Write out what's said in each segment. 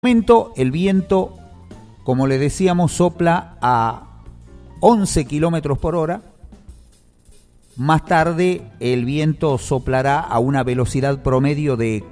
Momento el viento, como le decíamos, sopla a 11 kilómetros por hora. Más tarde el viento soplará a una velocidad promedio de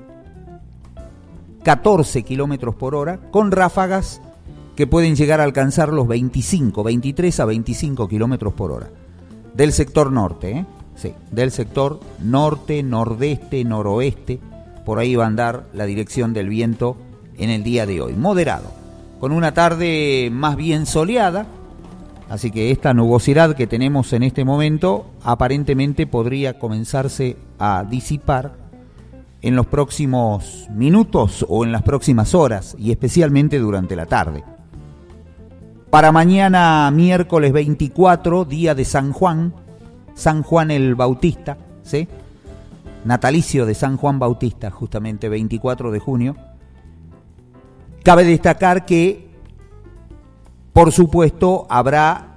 14 kilómetros por hora, con ráfagas que pueden llegar a alcanzar los 23 a 25 kilómetros por hora. Del sector norte, sí, del sector norte, nordeste, noroeste, por ahí va a andar la dirección del viento en el día de hoy, moderado, con una tarde más bien soleada, así que esta nubosidad que tenemos en este momento aparentemente podría comenzarse a disipar en los próximos minutos o en las próximas horas, y especialmente durante la tarde. Para mañana, miércoles 24, día de San Juan el Bautista, ¿sí? Natalicio de San Juan Bautista, justamente 24 de junio. Cabe destacar que, por supuesto, habrá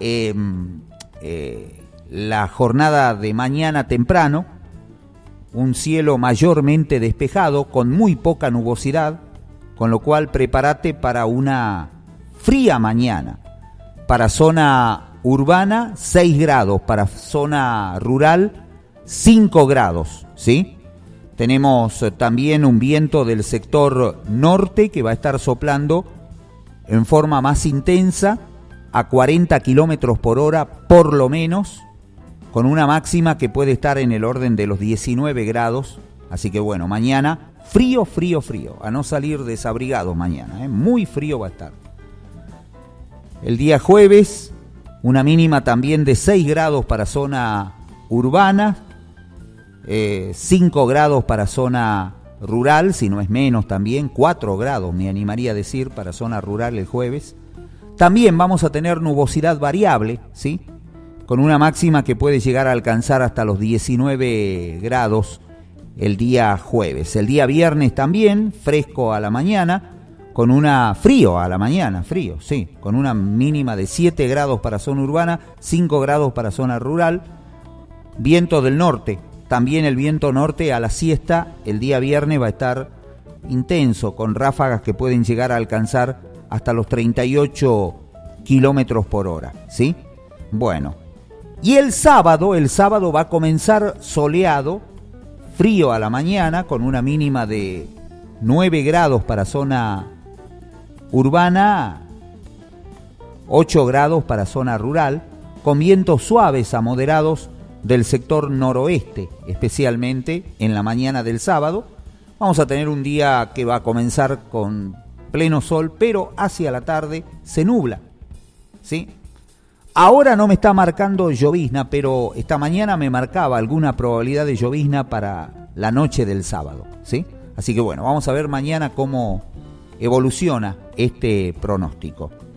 la jornada de mañana temprano, un cielo mayormente despejado, con muy poca nubosidad, con lo cual prepárate para una fría mañana. Para zona urbana, 6 grados, para zona rural, 5 grados, ¿sí? Tenemos también un viento del sector norte que va a estar soplando en forma más intensa, a 40 kilómetros por hora por lo menos, con una máxima que puede estar en el orden de los 19 grados. Así que bueno, mañana frío, a no salir desabrigados mañana, muy frío va a estar. El día jueves, una mínima también de 6 grados para zona urbana, 5 grados para zona rural, si no es menos también, 4 grados me animaría a decir para zona rural el jueves. También vamos a tener nubosidad variable, ¿sí? Con una máxima que puede llegar a alcanzar hasta los 19 grados el día jueves. El día viernes también, fresco a la mañana, con una frío a la mañana, sí, con una mínima de 7 grados para zona urbana, 5 grados para zona rural. Viento del norte. También el viento norte a la siesta el día viernes va a estar intenso, con ráfagas que pueden llegar a alcanzar hasta los 38 kilómetros por hora, ¿sí? Bueno, y el sábado va a comenzar soleado, frío a la mañana, con una mínima de 9 grados para zona urbana, 8 grados para zona rural, con vientos suaves a moderados del sector noroeste, especialmente en la mañana del sábado. Vamos a tener un día que va a comenzar con pleno sol, pero hacia la tarde se nubla, ¿sí? Ahora no me está marcando llovizna, pero esta mañana me marcaba alguna probabilidad de llovizna para la noche del sábado, ¿sí? Así que bueno, vamos a ver mañana cómo evoluciona este pronóstico.